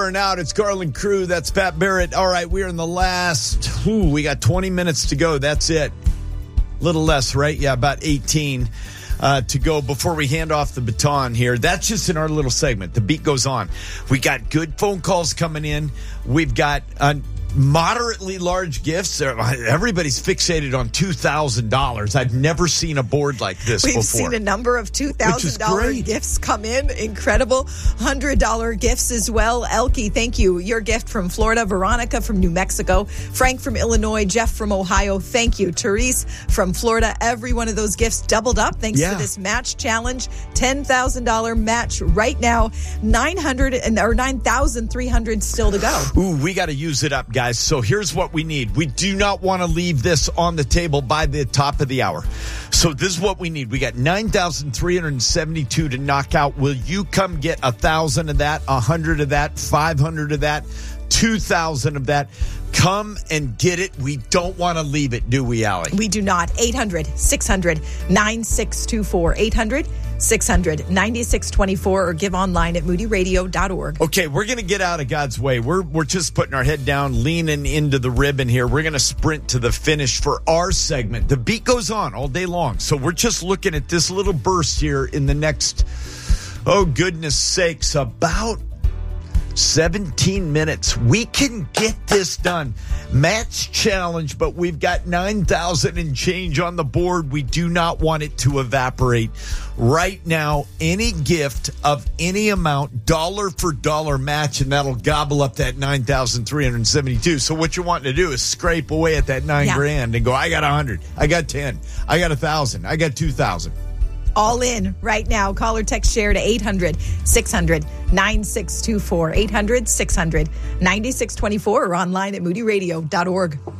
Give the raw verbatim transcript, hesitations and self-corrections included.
Out, it's Garland Crew. That's Pat Barrett. All right, we're in the last. Ooh, we got twenty minutes to go. That's it. Little less, right? Yeah, about eighteen uh, to go before we hand off the baton here. That's just in our little segment. The beat goes on. We got good phone calls coming in. We've got uh, moderately large gifts. Everybody's fixated on two thousand dollars. I've never seen a board like this We've before. We've seen a number of two thousand dollars gifts come in. Incredible. one hundred dollars gifts as well. Elke, thank you. Your gift from Florida. Veronica from New Mexico. Frank from Illinois. Jeff from Ohio. Thank you. Therese from Florida. Every one of those gifts doubled up thanks yeah. to this match challenge. ten thousand dollars match right now. nine hundred or nine thousand three hundred still to go. Ooh, we got to use it up, guys. Guys, so here's what we need. We do not want to leave this on the table by the top of the hour. So this is what we need. We got nine thousand three hundred seventy-two to knock out. Will you come get one thousand of that, one hundred of that, five hundred of that, two thousand of that? Come and get it. We don't want to leave it, do we, Allie? We do not. eight hundred, six hundred, nine six two four. eight hundred, six hundred, nine six two four or give online at moody radio dot org. Okay, we're going to get out of God's way. We're we're just putting our head down, leaning into the ribbon here. We're going to sprint to the finish for our segment. The beat goes on all day long. So we're just looking at this little burst here in the next, oh, goodness sakes, about seventeen minutes. We can get this done. Match challenge, but we've got nine thousand and change on the board. We do not want it to evaporate. Right now, any gift of any amount, dollar for dollar match, and that'll gobble up that nine thousand three hundred seventy-two. So what you're wanting to do is scrape away at that nine yeah. grand and go, I got one hundred, I got ten, I got one thousand, I got two thousand. All in right now. Call or text share to eight hundred, six hundred, nine six two four. eight hundred, six hundred, nine six two four or online at moody radio dot org.